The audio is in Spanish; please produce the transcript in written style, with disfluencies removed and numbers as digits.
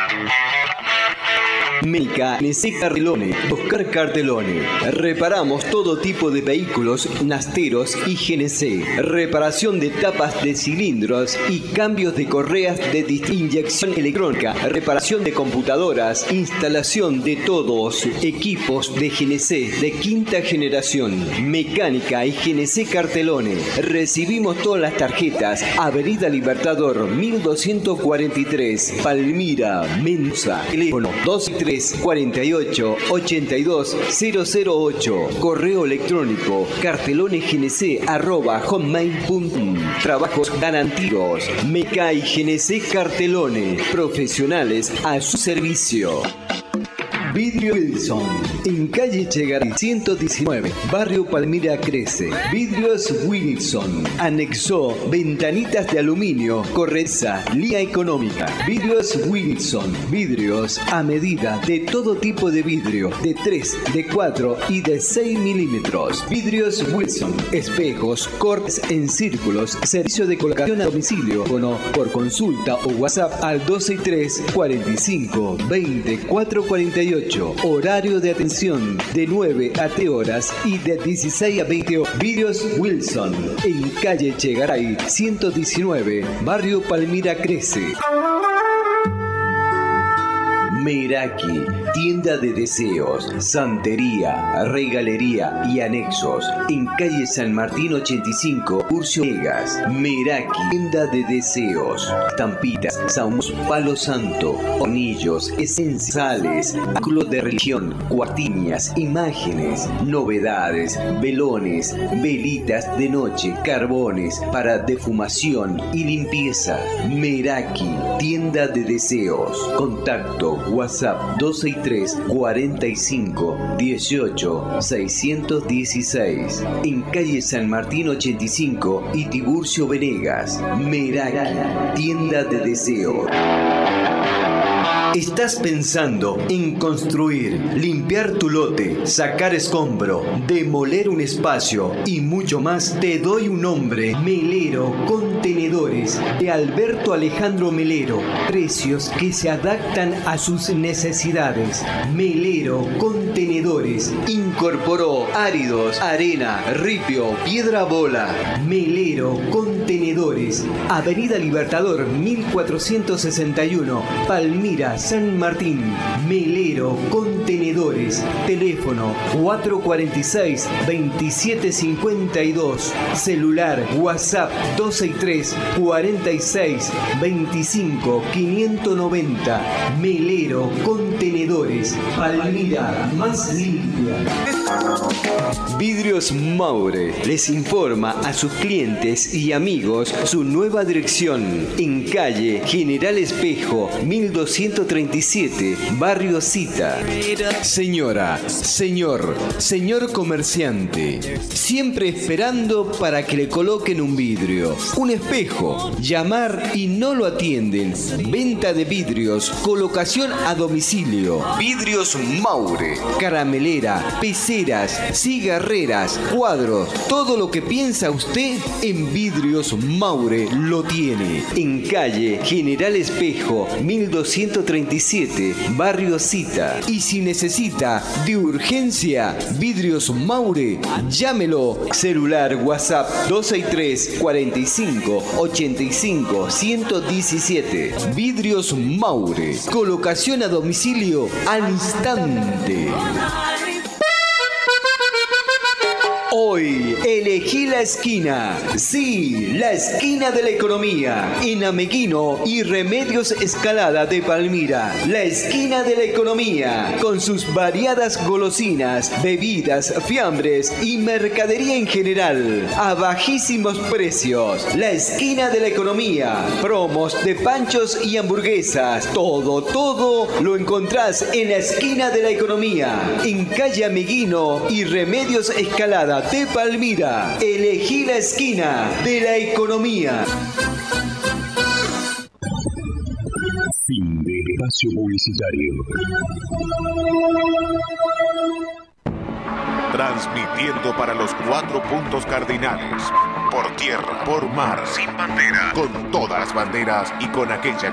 Meca GNC Cartelone, Oscar Cartelone. Reparamos todo tipo de vehículos, nasteros y GNC. Reparación de tapas de cilindros y cambios de correas de inyección electrónica. Reparación de computadoras. Instalación de todos equipos de GNC de quinta generación. Mecánica y GNC Cartelone. Recibimos todas las tarjetas. Avenida Libertador 1243, Palmira, Mendoza. Teléfono 23 48 82 008. Correo electrónico cartelonegnc@hotmail.com. Trabajos garantidos. Meca y GNC Cartelone. Profesionales a su servicio. Vidrio Wilson, en calle Chegaray 119, barrio Palmira Crece. Vidrios Wilson, anexó ventanitas de aluminio, correza, línea económica. Vidrios Wilson, vidrios a medida de todo tipo de vidrio, de 3, de 4 y de 6 milímetros. Vidrios Wilson, espejos, cortes en círculos, servicio de colocación a domicilio, por consulta o WhatsApp al 263 45 20 448. Horario de atención de 9 a 3 horas y de 16 a 20 horas. Vidrios Wilson, en calle Chegaray 119, barrio Palmira Crece. Meraki, tienda de deseos, santería, regalería y anexos. En calle San Martín 85, Urcio Vegas. Meraki, tienda de deseos, estampitas, saumos, palo santo, hornillos, esenciales, artículos de religión, cuartinias, imágenes, novedades, velones, velitas de noche, carbones para defumación y limpieza. Meraki, tienda de deseos. Contacto WhatsApp 263 45 18 616. En calle San Martín 85 y Tiburcio Venegas. Meraki, tienda de deseos. ¿Estás pensando en construir, limpiar tu lote, sacar escombro, demoler un espacio y mucho más? Te doy un nombre: Melero Contenedores, de Alberto Alejandro Melero. Precios que se adaptan a sus necesidades. Melero Contenedores incorporó áridos, arena, ripio, piedra bola. Melero Contenedores, Avenida Libertador 1461, Palmira, San Martín. Melero Contenedores. Teléfono 446 2752. Celular WhatsApp 263 46 25 590. Melero Contenedores. Palmira más limpia. Vidrios Maure les informa a sus clientes y amigos su nueva dirección en calle General Espejo 1237, barrio Cita. Señora, señor comerciante, siempre esperando para que le coloquen un vidrio, un espejo, llamar y no lo atienden. Venta de vidrios, colocación a domicilio. Vidrios Maure, caramelera, peceras, cigarreras, cuadros, todo lo que piensa usted en Vidrios Maure lo tiene. En calle General Espejo 1237, barrio Cita. Y si necesita de urgencia Vidrios Maure, llámelo. Celular WhatsApp 263 45 85 117. Vidrios Maure, colocación a domicilio al instante. Hoy elegí la esquina, sí, la esquina de la economía, en Ameguino y Remedios Escalada de Palmira. La esquina de la economía, con sus variadas golosinas, bebidas, fiambres y mercadería en general, a bajísimos precios. La esquina de la economía, promos de panchos y hamburguesas, todo lo encontrás en la esquina de la economía, en calle Ameguino y Remedios Escalada de Palmira. Elegí la esquina de la economía. Fin de espacio publicitario. Transmitiendo para los 4 puntos cardinales. Por tierra, por mar, sin bandera, con todas las banderas y con aquella